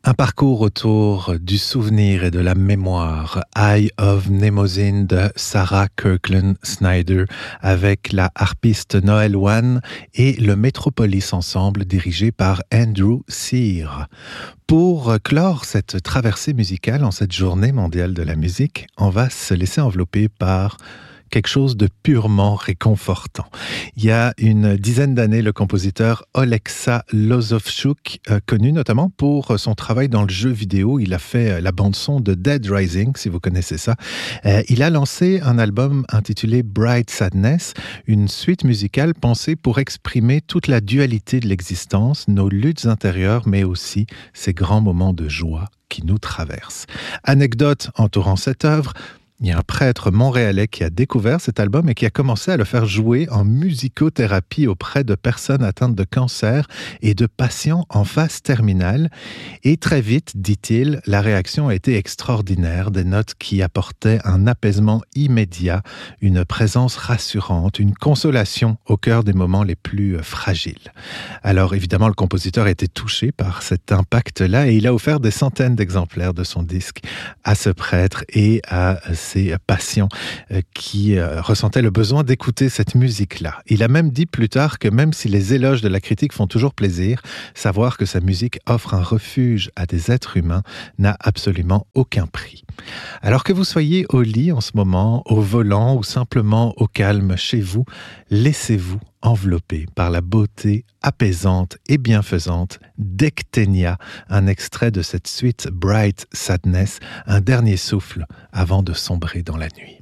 Un parcours autour du souvenir et de la mémoire. Eye of Mnemosyne de Sarah Kirkland Snyder avec la harpiste Noël Wan et le Metropolis Ensemble dirigé par Andrew Cyr. Pour clore cette traversée musicale en cette journée mondiale de la musique, on va se laisser envelopper par quelque chose de purement réconfortant. Il y a une dizaine d'années, le compositeur Oleksandr Lozovchuk, connu notamment pour son travail dans le jeu vidéo, il a fait la bande-son de Dead Rising, si vous connaissez ça. Il a lancé un album intitulé Bright Sadness, une suite musicale pensée pour exprimer toute la dualité de l'existence, nos luttes intérieures, mais aussi ces grands moments de joie qui nous traversent. Anecdote entourant cette œuvre: il y a un prêtre montréalais qui a découvert cet album et qui a commencé à le faire jouer en musicothérapie auprès de personnes atteintes de cancer et de patients en phase terminale. Et très vite, dit-il, la réaction a été extraordinaire. Des notes qui apportaient un apaisement immédiat, une présence rassurante, une consolation au cœur des moments les plus fragiles. Alors évidemment, le compositeur a été touché par cet impact-là et il a offert des centaines d'exemplaires de son disque à ce prêtre et à ses patients qui ressentaient le besoin d'écouter cette musique-là. Il a même dit plus tard que même si les éloges de la critique font toujours plaisir, savoir que sa musique offre un refuge à des êtres humains n'a absolument aucun prix. Alors que vous soyez au lit en ce moment, au volant ou simplement au calme chez vous, laissez-vous enveloppé par la beauté apaisante et bienfaisante d'Ectenia, un extrait de cette suite Bright Sadness, un dernier souffle avant de sombrer dans la nuit.